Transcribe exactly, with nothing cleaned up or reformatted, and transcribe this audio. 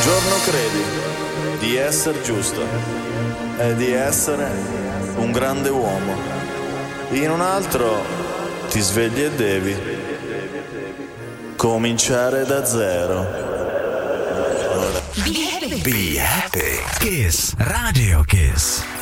giorno credi di essere giusto e di essere un grande uomo. In un altro ti svegli e devi cominciare da zero. Be happy. Be happy. Kiss. Radio Kiss.